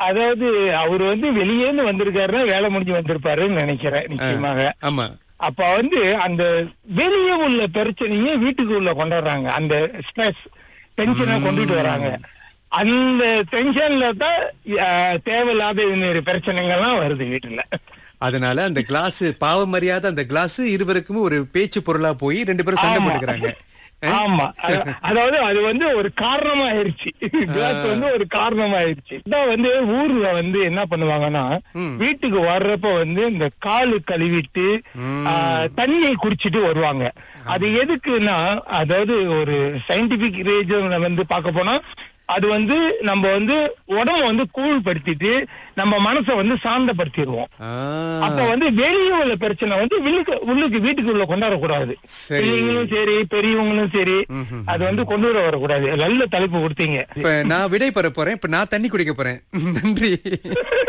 அதாவது அவர் வந்து வெளியேந்து வந்திருக்காருன்னா வேலை முடிஞ்சு வந்திருப்பாருன்னு நினைக்கிறேன் நிச்சயமாக. ஆமா. அப்ப வந்து அந்த வெளியே உள்ள பிரச்சனையே வீட்டுக்கு உள்ள கொண்டாடுறாங்க. அந்த ஸ்ட்ரெஸ் டென்ஷனை கொண்டுட்டு வராங்க. அந்த டென்ஷன்ல தான் தேவையில்லாத பிரச்சனைகள்லாம் வருது வீட்டுல. அதனால அந்த கிளாஸ் பாவம் அறியாத அந்த கிளாஸ் இருவருக்கும் ஒரு பேச்சு பொருளா போய் 2 பேரும் சண்டை போட்டுக்கிறாங்க. ஆமா, அதாவது அது வந்து ஒரு காரணமாயிருச்சு. கிளாஸ் வந்து ஒரு காரணமாயிருச்சு. இதான் வந்து ஊர்ல வந்து என்ன பண்ணுவாங்கன்னா, வீட்டுக்கு வர்றப்ப வந்து இந்த காலு கழுவிட்டு தண்ணியை குடிச்சிட்டு வருவாங்க. அது எதுக்குன்னா, அதாவது ஒரு சயின்டிபிக் ரீசன் வந்து பார்க்க போனா, அது வந்து நம்ம வந்து உடம்ப வந்து கூழ்படுத்திட்டு நம்ம மனசை வந்து சாந்தப்படுத்திடுவோம். அப்ப வந்து வெளியே உள்ள பிரச்சனை வந்து உள்ளுக்கு வீட்டுக்குள்ள கொண்டாடக்கூடாது. பிள்ளைங்களும் சரி பெரியவங்களும் சரி அது வந்து கொண்டு வரக்கூடாது. நல்ல தலைப்பு கொடுத்தீங்க. இப்ப நான் விடை பெற போறேன். இப்ப நான் தண்ணி குடிக்க போறேன். நன்றி.